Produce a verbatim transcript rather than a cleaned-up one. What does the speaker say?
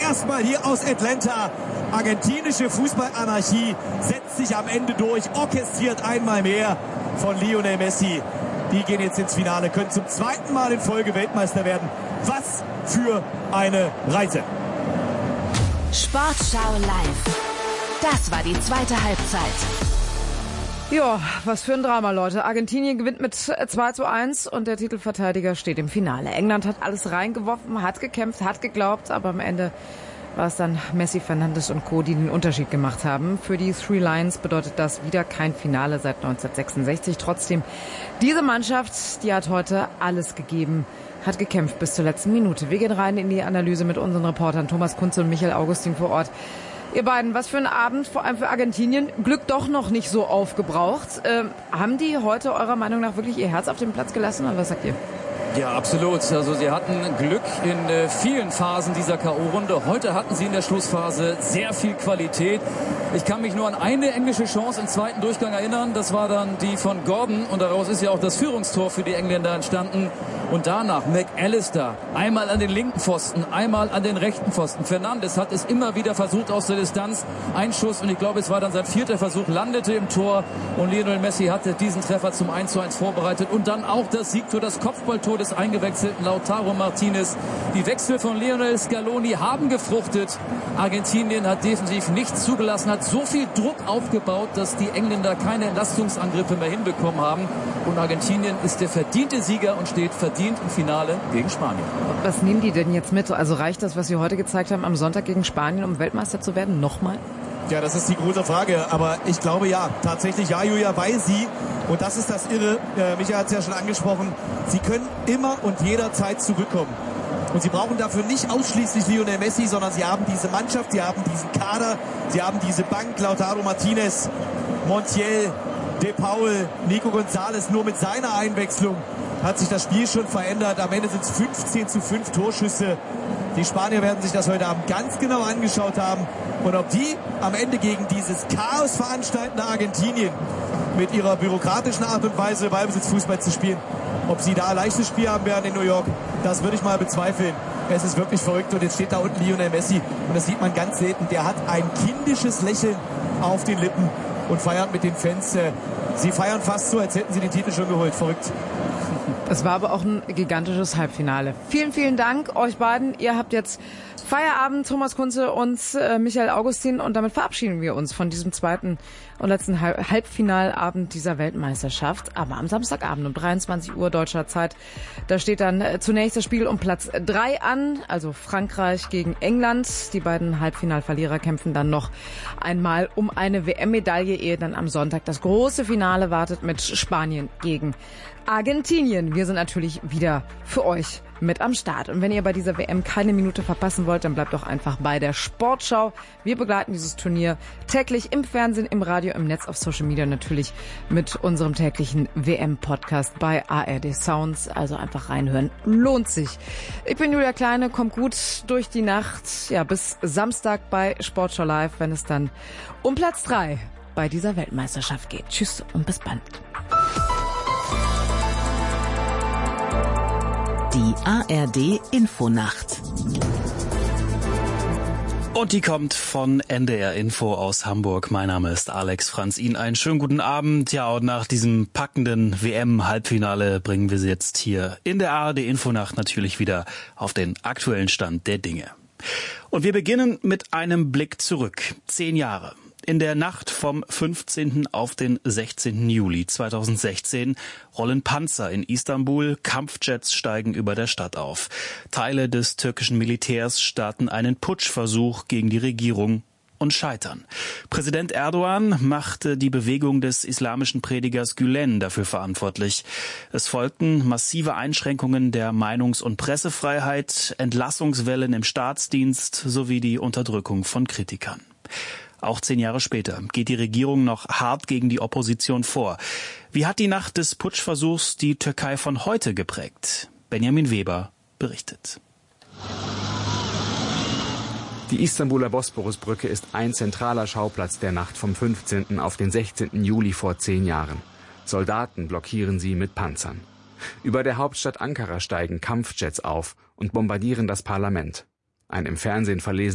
erstmal hier aus Atlanta. Argentinische Fußballanarchie setzt sich am Ende durch, orchestriert einmal mehr von Lionel Messi. Die gehen jetzt ins Finale, können zum zweiten Mal in Folge Weltmeister werden. Was für eine Reise. Sportschau live. Das war die zweite Halbzeit. Ja, was für ein Drama, Leute. Argentinien gewinnt mit zwei zu eins und der Titelverteidiger steht im Finale. England hat alles reingeworfen, hat gekämpft, hat geglaubt, aber am Ende war es dann Messi, Fernandes und Co., die den Unterschied gemacht haben. Für die Three Lions bedeutet das wieder kein Finale seit neunzehnhundertsechsundsechzig. Trotzdem, diese Mannschaft, die hat heute alles gegeben, hat gekämpft bis zur letzten Minute. Wir gehen rein in die Analyse mit unseren Reportern Thomas Kunze und Michael Augustin vor Ort. Ihr beiden, was für ein Abend, vor allem für Argentinien. Glück doch noch nicht so aufgebraucht. Ähm, haben die heute eurer Meinung nach wirklich ihr Herz auf den Platz gelassen, oder was sagt ihr? Ja, absolut. Also sie hatten Glück in äh, vielen Phasen dieser K O-Runde. Heute hatten sie in der Schlussphase sehr viel Qualität. Ich kann mich nur an eine englische Chance im zweiten Durchgang erinnern. Das war dann die von Gordon und daraus ist ja auch das Führungstor für die Engländer entstanden. Und danach McAllister, einmal an den linken Pfosten, einmal an den rechten Pfosten. Fernandes hat es immer wieder versucht aus der Distanz. Ein Schuss und ich glaube, es war dann sein vierter Versuch, landete im Tor. Und Lionel Messi hatte diesen Treffer zum eins zu eins vorbereitet. Und dann auch das Siegtor, das Kopfballtor des eingewechselten Lautaro Martinez. Die Wechsel von Lionel Scaloni haben gefruchtet. Argentinien hat defensiv nichts zugelassen, hat so viel Druck aufgebaut, dass die Engländer keine Entlastungsangriffe mehr hinbekommen haben. Und Argentinien ist der verdiente Sieger und steht verdient im Finale gegen Spanien. Was nehmen die denn jetzt mit? Also reicht das, was sie heute gezeigt haben, am Sonntag gegen Spanien, um Weltmeister zu werden? Nochmal? Ja, das ist die große Frage. Aber ich glaube ja, tatsächlich ja, Julia, weil sie, und das ist das Irre, äh, Michael hat es ja schon angesprochen, sie können immer und jederzeit zurückkommen. Und sie brauchen dafür nicht ausschließlich Lionel Messi, sondern sie haben diese Mannschaft, sie haben diesen Kader, sie haben diese Bank, Lautaro Martinez, Montiel, De Paul, Nico González. Nur mit seiner Einwechslung hat sich das Spiel schon verändert. Am Ende sind es fünfzehn zu fünf Torschüsse. Die Spanier werden sich das heute Abend ganz genau angeschaut haben. Und ob die am Ende gegen dieses Chaos veranstaltende Argentinien mit ihrer bürokratischen Art und Weise Ballbesitzfußball zu spielen, ob sie da ein leichtes Spiel haben werden in New York, das würde ich mal bezweifeln. Es ist wirklich verrückt und jetzt steht da unten Lionel Messi und das sieht man ganz selten. Der hat ein kindisches Lächeln auf den Lippen und feiert mit den Fans. Sie feiern fast so, als hätten sie den Titel schon geholt. Verrückt. Es war aber auch ein gigantisches Halbfinale. Vielen, vielen Dank euch beiden. Ihr habt jetzt Feierabend, Thomas Kunze und äh, Michael Augustin. Und damit verabschieden wir uns von diesem zweiten und letzten Halb- Halbfinalabend dieser Weltmeisterschaft. Aber am Samstagabend um dreiundzwanzig Uhr deutscher Zeit, da steht dann äh, zunächst das Spiel um Platz drei an, also Frankreich gegen England. Die beiden Halbfinalverlierer kämpfen dann noch einmal um eine W M-Medaille, ehe dann am Sonntag das große Finale wartet mit Spanien gegen Argentinien. Wir sind natürlich wieder für euch mit am Start. Und wenn ihr bei dieser W M keine Minute verpassen wollt, dann bleibt doch einfach bei der Sportschau. Wir begleiten dieses Turnier täglich im Fernsehen, im Radio, im Netz, auf Social Media natürlich mit unserem täglichen W M-Podcast bei A R D Sounds. Also einfach reinhören. Lohnt sich. Ich bin Julia Kleine, kommt gut durch die Nacht. Ja, bis Samstag bei Sportschau Live, wenn es dann um Platz drei bei dieser Weltmeisterschaft geht. Tschüss und bis bald. Die A R D Infonacht. Und die kommt von N D R Info aus Hamburg. Mein Name ist Alex Franz. Ihnen einen schönen guten Abend. Ja, und nach diesem packenden W M-Halbfinale bringen wir Sie jetzt hier in der A R D Infonacht natürlich wieder auf den aktuellen Stand der Dinge. Und wir beginnen mit einem Blick zurück. Zehn Jahre. In der Nacht vom fünfzehnten auf den sechzehnten Juli zweitausendsechzehn rollen Panzer in Istanbul, Kampfjets steigen über der Stadt auf. Teile des türkischen Militärs starten einen Putschversuch gegen die Regierung und scheitern. Präsident Erdogan machte die Bewegung des islamischen Predigers Gülen dafür verantwortlich. Es folgten massive Einschränkungen der Meinungs- und Pressefreiheit, Entlassungswellen im Staatsdienst sowie die Unterdrückung von Kritikern. Auch zehn Jahre später geht die Regierung noch hart gegen die Opposition vor. Wie hat die Nacht des Putschversuchs die Türkei von heute geprägt? Benjamin Weber berichtet. Die Istanbuler Bosporusbrücke ist ein zentraler Schauplatz der Nacht vom fünfzehnten auf den sechzehnten Juli vor zehn Jahren. Soldaten blockieren sie mit Panzern. Über der Hauptstadt Ankara steigen Kampfjets auf und bombardieren das Parlament. Ein im Fernsehen verlesener